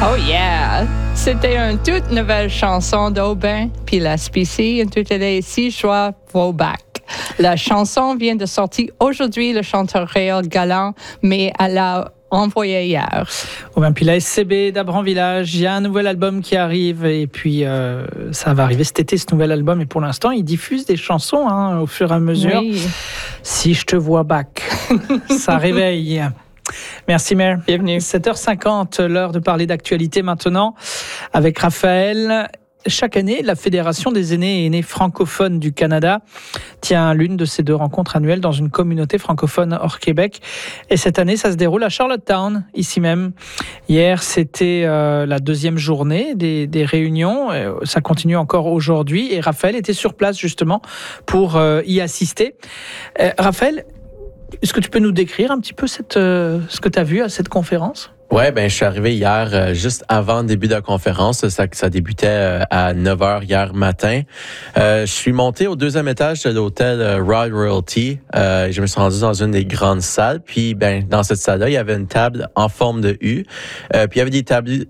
Oh yeah! C'était une toute nouvelle chanson d'Aubin, puis la spécie, tout est ici, choix Throwback. La chanson vient de sortir aujourd'hui, le chanteur Réal Galland, mais elle l'a envoyé hier. Puis la SCB d'Abran Village, il y a un nouvel album qui arrive et puis ça va arriver cet été, ce nouvel album. Et pour l'instant, ils diffusent des chansons au fur et à mesure. Oui. Si je te vois back, ça réveille. Merci Mère. Bienvenue. 7h50, l'heure de parler d'actualité maintenant avec Raphaël. Chaque année, la Fédération des aînés et aînés francophones du Canada tient l'une de ces deux rencontres annuelles dans une communauté francophone hors Québec. Et cette année, ça se déroule à Charlottetown, ici même. Hier, c'était la deuxième journée des réunions. Ça continue encore aujourd'hui. Et Raphaël était sur place justement pour y assister. Raphaël, est-ce que tu peux nous décrire un petit peu ce que tu as vu à cette conférence? Ouais, je suis arrivé hier, juste avant le début de la conférence. Ça débutait à 9h hier matin. Je suis monté au deuxième étage de l'hôtel Royalty. Je me suis rendu dans une des grandes salles. Puis, dans cette salle-là, il y avait une table en forme de U. Puis, il y avait des